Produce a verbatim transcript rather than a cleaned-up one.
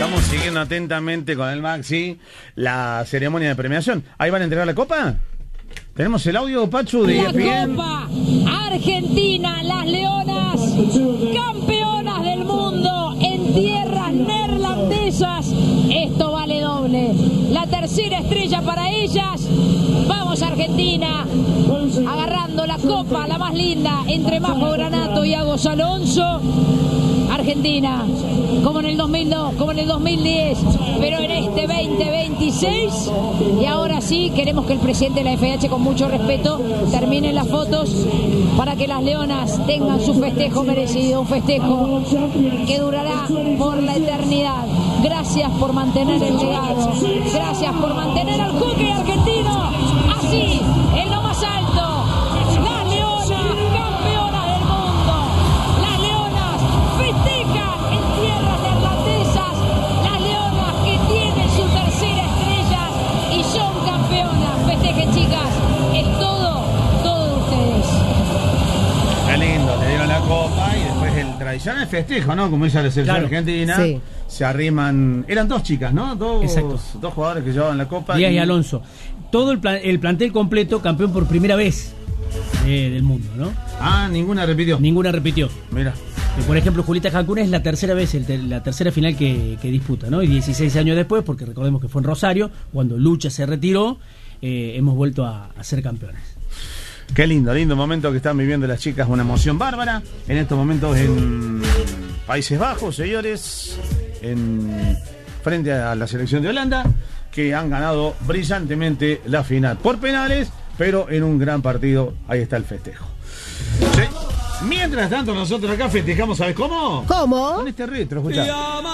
Estamos siguiendo atentamente con el Maxi la ceremonia de premiación. ¿Ahí van a entregar la copa? ¿Tenemos el audio, Pachu, de La E S P N? Copa Argentina, las Leonas, campeonas del mundo en tierras neerlandesas. Esto vale doble. La tercera estrella para ellas. Vamos Argentina, agarrando la copa, la más linda, entre Majo Granato y Agos Alonso. Argentina, como en el dos mil dos, como en el dos mil diez, pero en este veinte veintiséis. Y ahora sí, queremos que el presidente de la F H, con mucho respeto, termine las fotos para que las Leonas tengan su festejo merecido, un festejo que durará por la eternidad. Gracias por mantener el legado, gracias por mantener al hockey argentino así, en lo más alto. Las Leonas, campeonas del mundo. Las Leonas festejan en tierras neerlandesas. Las Leonas que tienen su tercera estrella y son campeonas. Festejen, chicas. Es todo, todo de ustedes. Qué lindo, le dieron la copa y después el tradicional festejo, ¿no? Como dice la selección Claro, argentina. sí. Se arriman. Eran dos chicas, ¿no? Dos, Exacto. dos jugadores que llevaban la copa. Díaz y Alonso. Todo el, plan, el plantel completo, campeón por primera vez eh, del mundo, ¿no? Ah, ninguna repitió. Ninguna repitió. Mira. Eh, Por ejemplo, Julieta Jacuna es la tercera vez, el ter- la tercera final que, que disputa, ¿no? Y dieciséis años después, porque recordemos que fue en Rosario, cuando Lucha se retiró, eh, hemos vuelto a, a ser campeones. Qué lindo, lindo momento que están viviendo las chicas, una emoción bárbara. En estos momentos en Países Bajos, señores, en frente a la selección de Holanda, que han ganado brillantemente la final por penales, pero en un gran partido. Ahí está el festejo. Sí. Mientras tanto, nosotros acá festejamos, ¿sabes cómo? ¿Cómo? Con este retro, escuchá.